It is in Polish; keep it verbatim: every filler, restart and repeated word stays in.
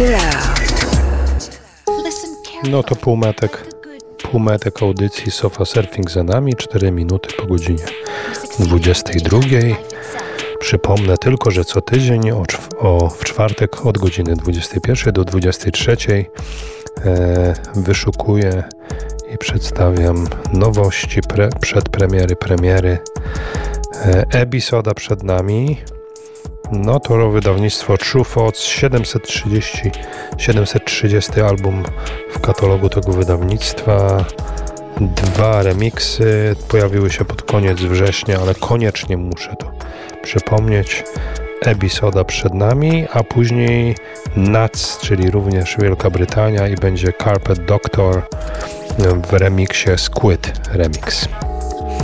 Chill out. No to półmetek, półmetek audycji Sofa Surfing za nami, cztery minuty po godzinie dwudziestej drugiej. Przypomnę tylko, że co tydzień o, o, w czwartek od godziny dwudziestej pierwszej do dwudziestej trzeciej e, wyszukuję i przedstawiam nowości, pre, przedpremiery, premiery. E, Ebisoda przed nami. No to wydawnictwo True Thoughts, siedemset trzydzieści, siedemset trzydziesty album w katalogu tego wydawnictwa. Dwa remiksy pojawiły się pod koniec września, ale koniecznie muszę to przypomnieć. Ebisoda przed nami, a później Nuts, czyli również Wielka Brytania, i będzie Carpet Doctor w remiksie Squid Remix.